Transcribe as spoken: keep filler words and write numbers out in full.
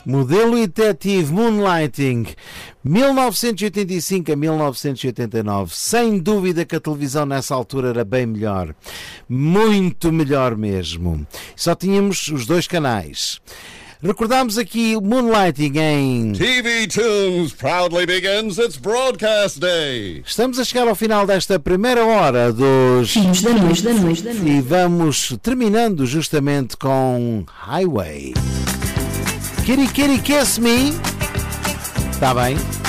Modelo e detetive, Moonlighting, mil novecentos e oitenta e cinco a mil novecentos e oitenta e nove. Sem dúvida que a televisão nessa altura era bem melhor. Muito melhor mesmo. Só tínhamos os dois canais. Recordámos aqui o Moonlighting em T V Tunes proudly begins its broadcast day. Estamos a chegar ao final desta primeira hora dos Filhos da Noite, da Noite, da Noite. E vamos terminando justamente com Highway. Kitty Kitty Kiss Me. Está bem?